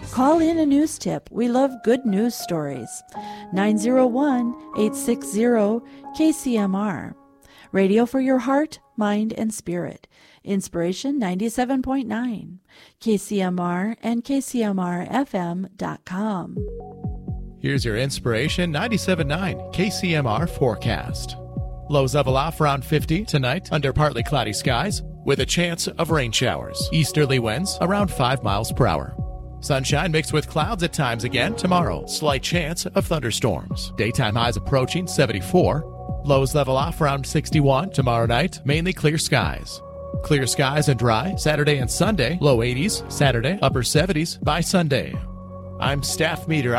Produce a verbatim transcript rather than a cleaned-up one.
Call in a news tip. We love good news stories. nine zero one, eight six zero, K C M R. Radio for your heart, mind, and spirit. Inspiration ninety-seven point nine. K C M R and K C M R F M dot com. Here's your Inspiration ninety-seven point nine K C M R forecast. Lows level off around fifty tonight under partly cloudy skies with a chance of rain showers. Easterly winds around five miles per hour. Sunshine mixed with clouds at times again tomorrow. Slight chance of thunderstorms. Daytime highs approaching seventy-four. Lows level off around sixty-one tomorrow night. Mainly clear skies. Clear skies and dry Saturday and Sunday. Low eighties Saturday, upper seventies by Sunday. I'm staff meteorologist